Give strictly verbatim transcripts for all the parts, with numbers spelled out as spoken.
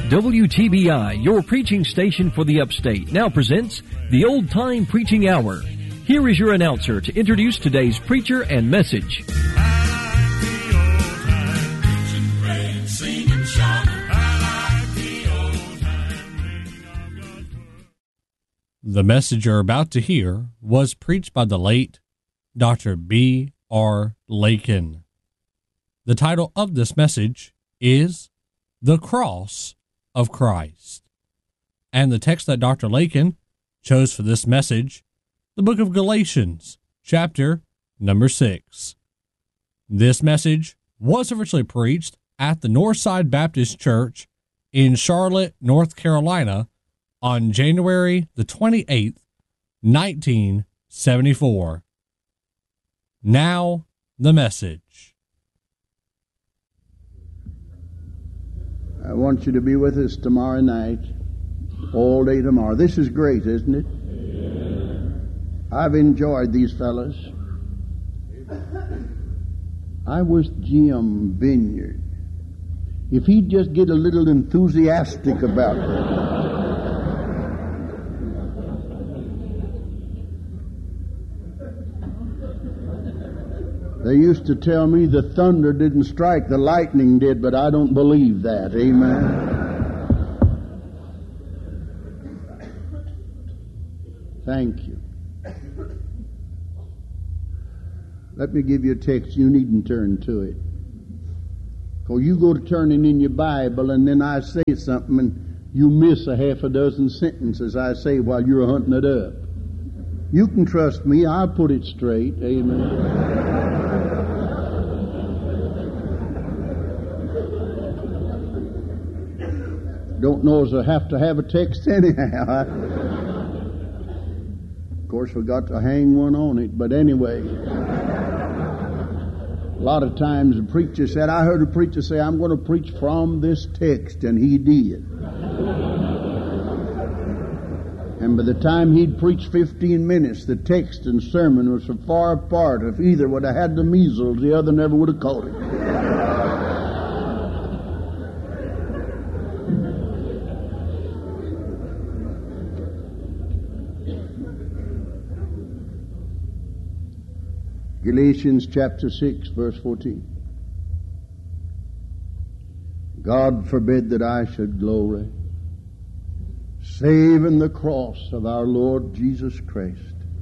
W T B I, your preaching station for the upstate, now presents the Old Time Preaching Hour. Here is your announcer to introduce today's preacher and message. The message you're about to hear was preached by the late Doctor B R Lakin. The title of this message is The Cross of Christ. And the text that Doctor Lakin chose for this message, the book of Galatians, chapter number six. This message was originally preached at the Northside Baptist Church in Charlotte, North Carolina, on January the twenty-eighth, nineteen seventy-four. Now, the message. I want you to be with us tomorrow night, all day tomorrow. This is great, isn't it? Yeah. I've enjoyed these fellas. I wish Jim Vineyard, if he'd just get a little enthusiastic about it. They used to tell me the thunder didn't strike, the lightning did, but I don't believe that. Amen. Thank you. Let me give you a text. You needn't turn to it. Because you go to turning in your Bible and then I say something and you miss a half a dozen sentences I say while you're hunting it up. You can trust me. I'll put it straight. Amen. Don't know as I have to have a text anyhow. Of course, we got to hang one on it. But anyway, a lot of times the preacher said, I heard a preacher say, I'm going to preach from this text, and he did. And by the time he'd preached fifteen minutes, the text and sermon were so far apart, if either would have had the measles, the other never would have caught it. Galatians chapter six, verse fourteen. God forbid that I should glory, save in the cross of our Lord Jesus Christ.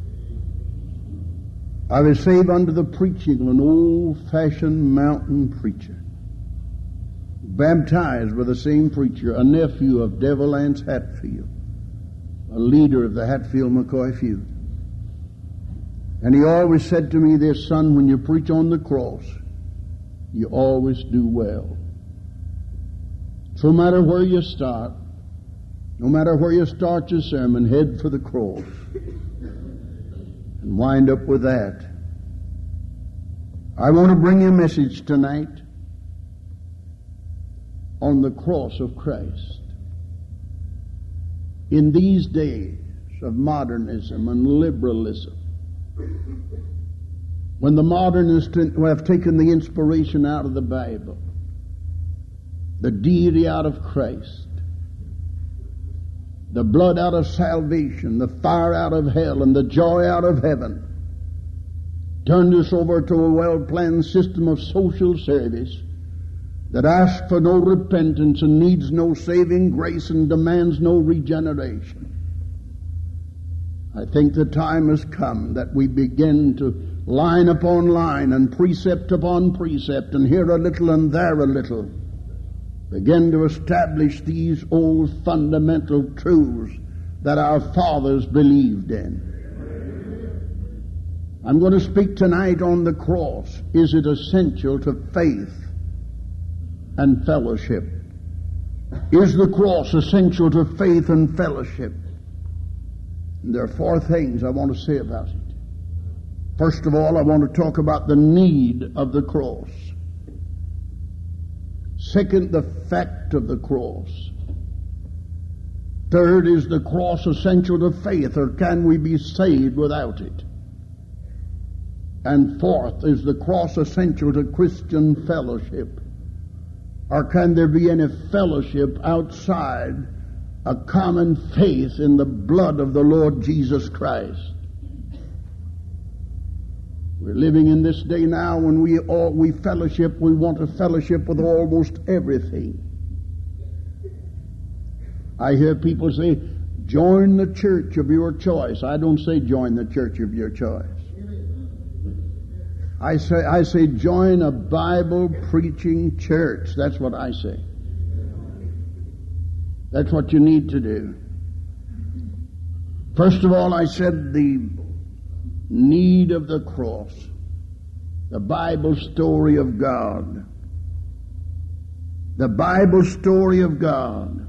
I was saved under the preaching of an old-fashioned mountain preacher, baptized by the same preacher, a nephew of Devil Lance Hatfield, a leader of the Hatfield-McCoy feud. And he always said to me this, son, when you preach on the cross, you always do well. So no matter where you start, no matter where you start your sermon, head for the cross and wind up with that. I want to bring you a message tonight on the cross of Christ. In these days of modernism and liberalism, when the modernists have taken the inspiration out of the Bible, the deity out of Christ, the blood out of salvation, the fire out of hell, and the joy out of heaven, turned us over to a well-planned system of social service that asks for no repentance and needs no saving grace and demands no regeneration. I think the time has come that we begin to line upon line and precept upon precept and here a little and there a little begin to establish these old fundamental truths that our fathers believed in. I'm going to speak tonight on the cross. Is it essential to faith and fellowship? Is the cross essential to faith and fellowship? And there are four things I want to say about it. First of all, I want to talk about the need of the cross. Second, the fact of the cross. Third, is the cross essential to faith, or can we be saved without it? And fourth, is the cross essential to Christian fellowship, Or can there be any fellowship outside a common faith in the blood of the Lord Jesus Christ? We're living in this day now when we all we fellowship, we want to fellowship with almost everything. I hear people say, join the church of your choice. I don't say join the church of your choice. I say, I say join a Bible-preaching church. That's what I say. That's what you need to do. First of all, I said the need of the cross, the Bible story of God. The Bible story of God.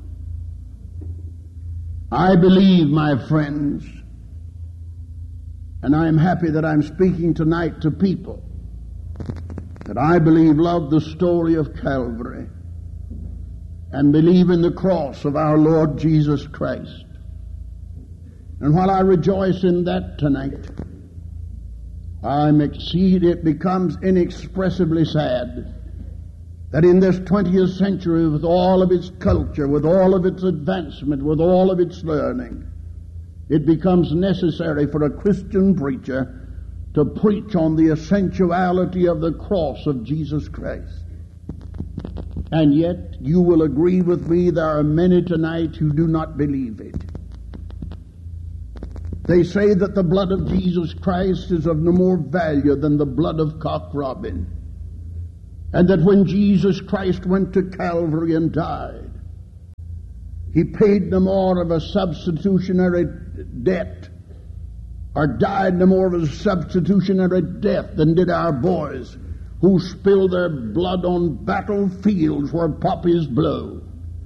I believe, my friends, and I am happy that I'm speaking tonight to people that I believe love the story of Calvary and believe in the cross of our Lord Jesus Christ. And while I rejoice in that tonight, I'm exceed, it becomes inexpressibly sad that in this twentieth century, with all of its culture, with all of its advancement, with all of its learning, it becomes necessary for a Christian preacher to preach on the essentiality of the cross of Jesus Christ. And yet, you will agree with me, there are many tonight who do not believe it. They say that the blood of Jesus Christ is of no more value than the blood of Cock Robin. And that when Jesus Christ went to Calvary and died, He paid no more of a substitutionary debt, or died no more of a substitutionary death than did our boys who spilled their blood on battlefields where poppies blow.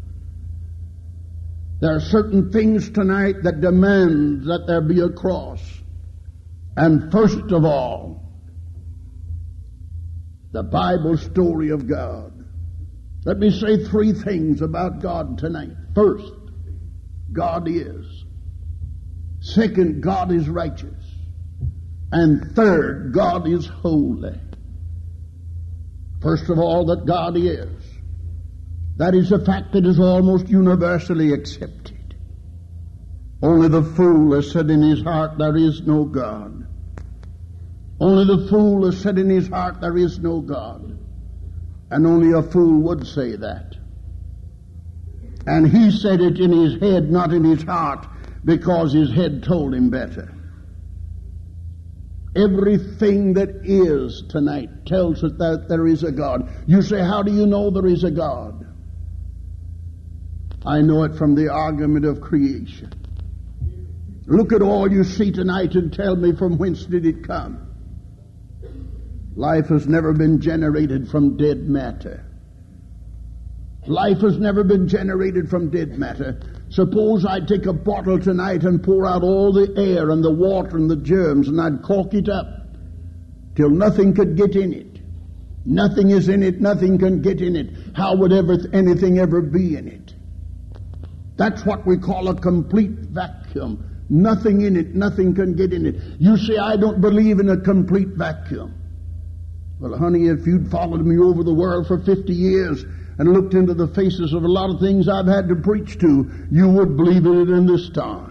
There are certain things tonight that demand that there be a cross. And first of all, the Bible story of God. Let me say three things about God tonight. First, God is. Second, God is righteous. And third, God is holy. First of all, that God is. That is a fact that is almost universally accepted. Only the fool has said in his heart, there is no God. Only the fool has said in his heart, there is no God. And only a fool would say that. And he said it in his head, not in his heart, because his head told him better. Everything that is tonight tells us that there is a God. You say, how do you know there is a God? I know it from the argument of creation. Look at all you see tonight and tell me from whence did it come. Life has never been generated from dead matter. Life has never been generated from dead matter. Suppose I take a bottle tonight and pour out all the air and the water and the germs, and I'd cork it up till nothing could get in it. Nothing is in it, nothing can get in it. How would ever anything ever be in it? That's what we call a complete vacuum. Nothing in it, nothing can get in it. You say, I don't believe in a complete vacuum. Well, honey, if you'd followed me over the world for fifty years and looked into the faces of a lot of things I've had to preach to, you would believe in it in this time.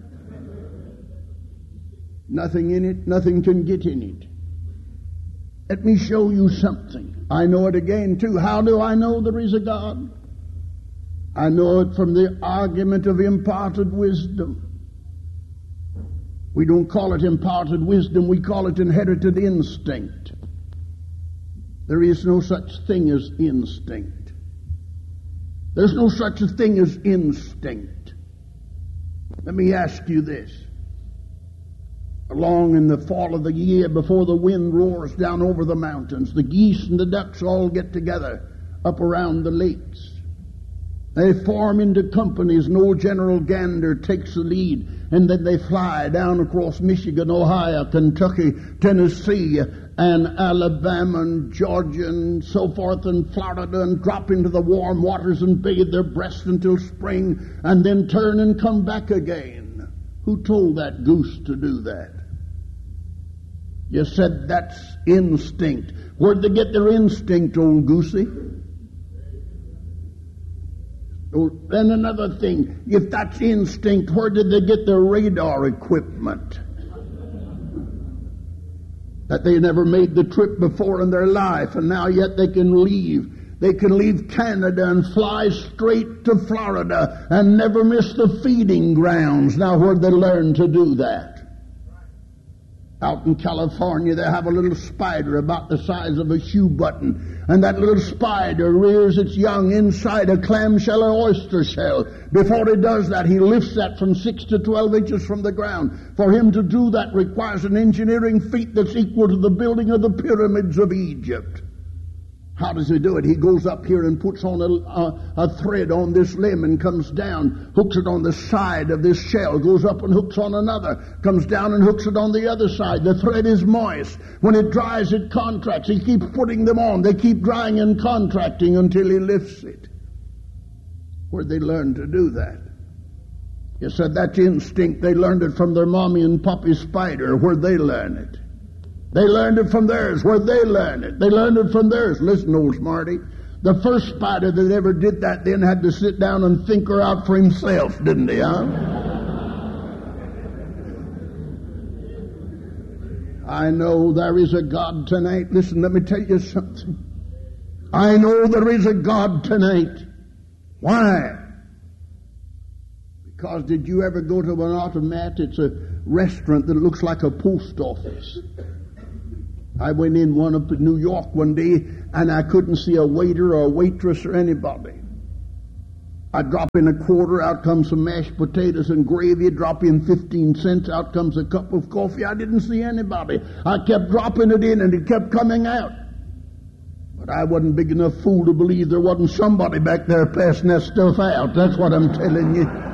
Nothing in it, nothing can get in it. Let me show you something. I know it again, too. How do I know there is a God? I know it from the argument of imparted wisdom. We don't call it imparted wisdom, we call it inherited instinct. There is no such thing as instinct. There's no such a thing as instinct. Let me ask you this. Along in the fall of the year, before the wind roars down over the mountains, the geese and the ducks all get together up around the lakes. They form into companies, and old General Gander takes the lead, and then they fly down across Michigan, Ohio, Kentucky, Tennessee, and Alabama, and Georgia, and so forth, and Florida, and drop into the warm waters and bathe their breasts until spring, and then turn and come back again. Who told that goose to do that? You said that's instinct. Where'd they get their instinct, old goosey? Then another thing, if that's instinct, where did they get their radar equipment? That they never made the trip before in their life, and now yet they can leave. They can leave Canada and fly straight to Florida and never miss the feeding grounds. Now, where'd they learn to do that? Out in California, they have a little spider about the size of a shoe button, and that little spider rears its young inside a clamshell or oyster shell. Before he does that, he lifts that from six to twelve inches from the ground. For him to do that requires an engineering feat that's equal to the building of the pyramids of Egypt. How does he do it? He goes up here and puts on a, a, a thread on this limb and comes down, hooks it on the side of this shell, goes up and hooks on another, comes down and hooks it on the other side. The thread is moist. When it dries, it contracts. He keeps putting them on. They keep drying and contracting until he lifts it. Where'd they learn to do that? You said that's instinct. They learned it from their mommy and poppy spider. Where'd they learn it? They learned it from theirs. Where'd they learn it? They learned it from theirs. Listen, old smarty. The first spider that ever did that then had to sit down and think her out for himself, didn't he, huh? I know there is a God tonight. Listen, let me tell you something. I know there is a God tonight. Why? Because did you ever go to an automat? It's a restaurant that looks like a post office. I went in one up in New York one day, and I couldn't see a waiter or a waitress or anybody. I drop in a quarter, out comes some mashed potatoes and gravy. Drop in fifteen cents, out comes a cup of coffee. I didn't see anybody. I kept dropping it in, and it kept coming out. But I wasn't big enough fool to believe there wasn't somebody back there passing that stuff out. That's what I'm telling you.